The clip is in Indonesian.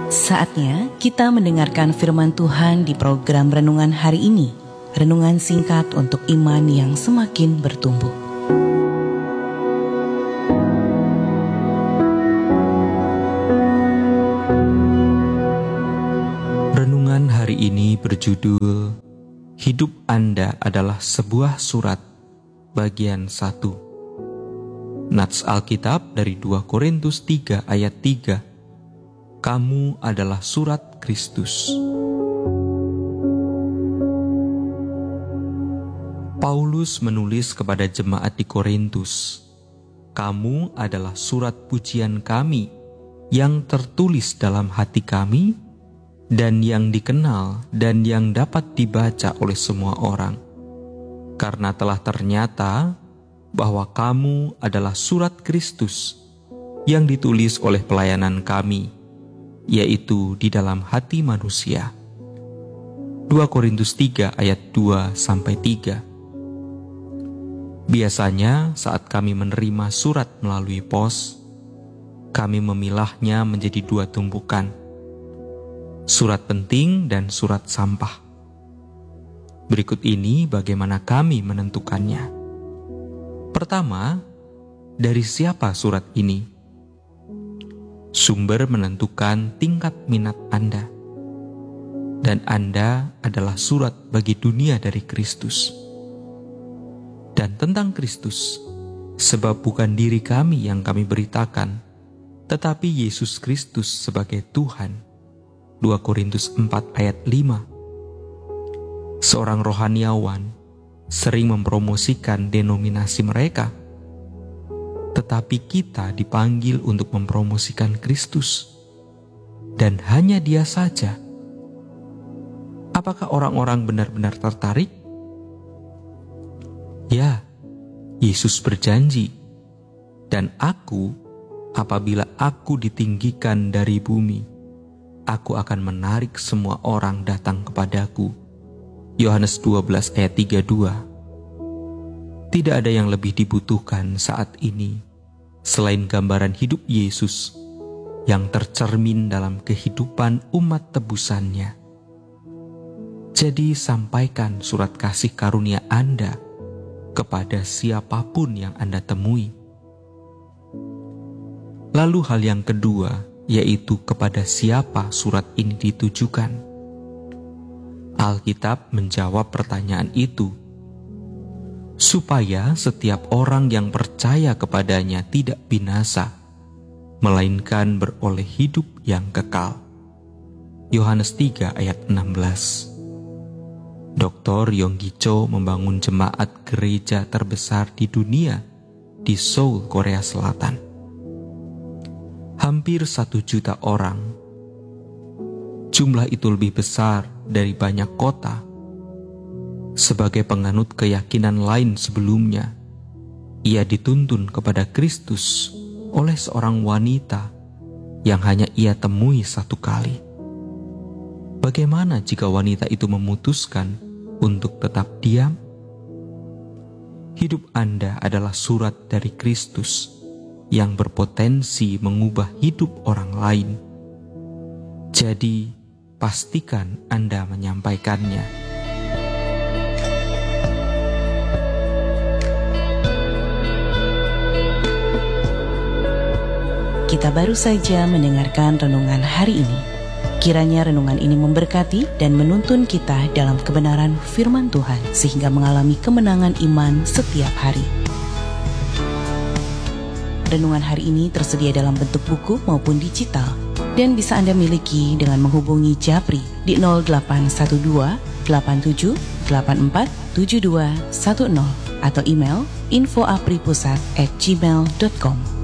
Saatnya kita mendengarkan firman Tuhan di program Renungan Hari ini. Renungan singkat untuk iman yang semakin bertumbuh. Renungan hari ini berjudul Hidup Anda adalah sebuah surat, bagian 1. Nats Alkitab dari 2 Korintus 3 ayat 3. Kamu adalah surat Kristus. Paulus menulis kepada jemaat di Korintus, kamu adalah surat pujian kami yang tertulis dalam hati kami dan yang dikenal dan yang dapat dibaca oleh semua orang. Karena telah ternyata bahwa kamu adalah surat Kristus yang ditulis oleh pelayanan kami, yaitu di dalam hati manusia. 2 Korintus 3 ayat 2-3. Biasanya saat kami menerima surat melalui pos, kami memilahnya menjadi 2 tumpukan, surat penting dan surat sampah. Berikut ini bagaimana kami menentukannya. Pertama, dari siapa surat ini? Sumber menentukan tingkat minat Anda. Dan Anda adalah surat bagi dunia dari Kristus. Dan tentang Kristus, sebab bukan diri kami yang kami beritakan, tetapi Yesus Kristus sebagai Tuhan. 2 Korintus 4 ayat 5. Seorang rohaniawan sering mempromosikan denominasi mereka, tetapi kita dipanggil untuk mempromosikan Kristus. Dan hanya Dia saja. Apakah orang-orang benar-benar tertarik? Ya, Yesus berjanji, dan aku, apabila aku ditinggikan dari bumi, aku akan menarik semua orang datang kepadaku. Yohanes 12 ayat 32. Tidak ada yang lebih dibutuhkan saat ini selain gambaran hidup Yesus yang tercermin dalam kehidupan umat tebusannya. Jadi sampaikan surat kasih karunia Anda kepada siapapun yang Anda temui. Lalu hal yang kedua, yaitu kepada siapa surat ini ditujukan. Alkitab menjawab pertanyaan itu, supaya setiap orang yang percaya kepadanya tidak binasa, melainkan beroleh hidup yang kekal. Yohanes 3 ayat 16. Dr. Yonggi Cho membangun jemaat gereja terbesar di dunia di Seoul, Korea Selatan. Hampir 1 juta orang. Jumlah itu lebih besar dari banyak kota. Sebagai penganut keyakinan lain sebelumnya, ia dituntun kepada Kristus oleh seorang wanita yang hanya ia temui 1 kali. Bagaimana jika wanita itu memutuskan untuk tetap diam? Hidup Anda adalah surat dari Kristus yang berpotensi mengubah hidup orang lain. Jadi, pastikan Anda menyampaikannya. Kita baru saja mendengarkan renungan hari ini. Kiranya renungan ini memberkati dan menuntun kita dalam kebenaran firman Tuhan sehingga mengalami kemenangan iman setiap hari. Renungan hari ini tersedia dalam bentuk buku maupun digital dan bisa Anda miliki dengan menghubungi Japri di 0812 87 84 7210 atau email info@apripusat@gmail.com.